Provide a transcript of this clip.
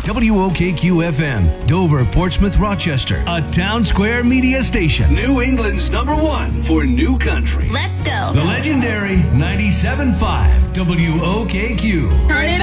WOKQ FM, Dover, Portsmouth, Rochester, a Town Square media station. New England's #1 for new country. Let's go. The legendary 97.5 WOKQ. Turn it